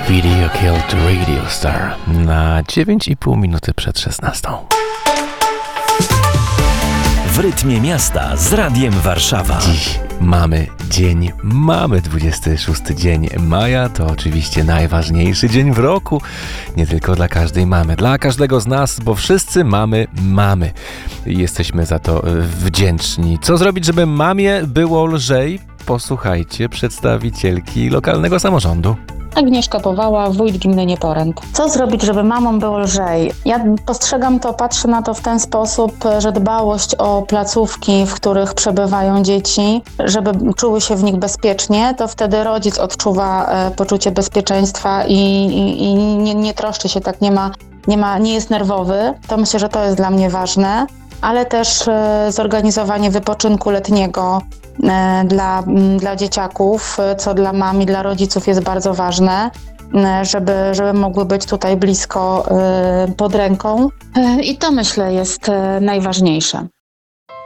Video Killed Radio Star na 9,5 minuty przed 16. W rytmie miasta z Radiem Warszawa. Dziś mamy 26 dzień maja, to oczywiście najważniejszy dzień w roku, nie tylko dla każdej mamy, dla każdego z nas, bo wszyscy mamy. Jesteśmy za to wdzięczni. Co zrobić, żeby mamie było lżej? Posłuchajcie przedstawicielki lokalnego samorządu. Agnieszka Powała, wójt gminy Nieporęt. Co zrobić, żeby mamom było lżej? Ja postrzegam to, patrzę na to w ten sposób, że dbałość o placówki, w których przebywają dzieci, żeby czuły się w nich bezpiecznie, to wtedy rodzic odczuwa poczucie bezpieczeństwa i nie troszczy się, tak nie jest nerwowy. To myślę, że to jest dla mnie ważne, ale też zorganizowanie wypoczynku letniego dla dzieciaków, co dla mam i dla rodziców jest bardzo ważne, żeby mogły być tutaj blisko pod ręką. I to myślę jest najważniejsze.